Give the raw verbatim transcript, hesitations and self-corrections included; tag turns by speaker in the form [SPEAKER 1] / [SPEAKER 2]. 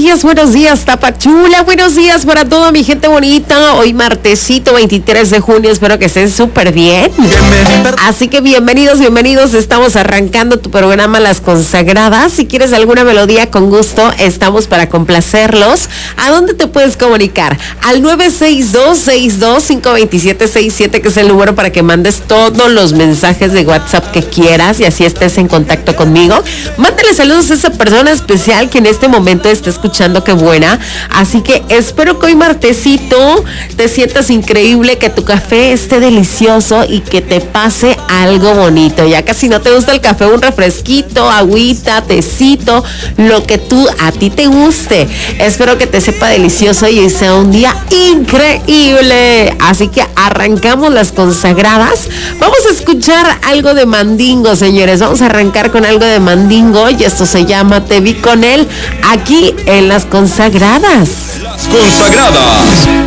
[SPEAKER 1] días, buenos días, Tapachula, buenos días para toda mi gente bonita. Hoy martesito veintitrés de junio, espero que estén súper bien. Así que bienvenidos, bienvenidos, estamos arrancando tu programa Las Consagradas. Si quieres alguna melodía, con gusto, estamos para complacerlos. ¿A dónde te puedes comunicar? Al nueve seis dos, seis dos cinco dos siete seis siete, que es el número para que mandes todos los mensajes de WhatsApp que quieras y así estés en contacto conmigo. Mándale saludos a esa persona especial que en este momento está escuchando, qué buena. Así que espero que hoy martesito te sientas increíble, que tu café esté delicioso y que te pase algo bonito. Ya casi no te gusta el café, un refresquito, agüita, tecito, lo que tú a ti te guste. Espero que te sepa delicioso y sea un día increíble. Así que arrancamos Las Consagradas. Vamos a escuchar algo de Mandingo, señores. Vamos a arrancar con algo de Mandingo y esto se llama Te vi con él, aquí en Las Consagradas.
[SPEAKER 2] Las Consagradas.